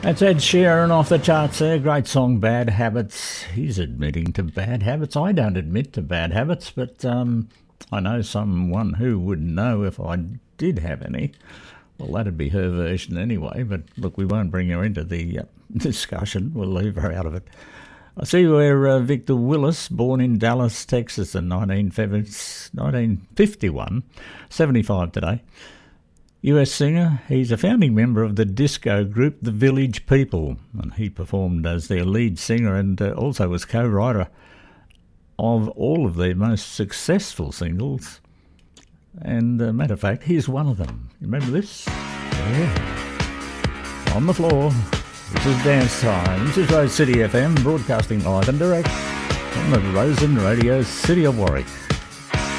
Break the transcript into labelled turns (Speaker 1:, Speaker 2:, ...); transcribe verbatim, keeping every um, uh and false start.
Speaker 1: That's Ed Sheeran off the charts there. Great song, Bad Habits. He's admitting to bad habits. I don't admit to bad habits, but um, I know someone who would know if I did have any. Well, that'd be her version anyway, but look, we won't bring her into the uh, discussion. We'll leave her out of it. I see where uh, Victor Willis, born in Dallas, Texas in nineteen fifty-one, seventy-five today. U S singer, he's a founding member of the disco group The Village People, and he performed as their lead singer and uh, also was co-writer of all of their most successful singles. And, uh, matter of fact, here's one of them. Remember this? Yeah. On the floor. This is Dance Time. This is Rose City F M, broadcasting live and direct from the Rosen Radio City of Warwick.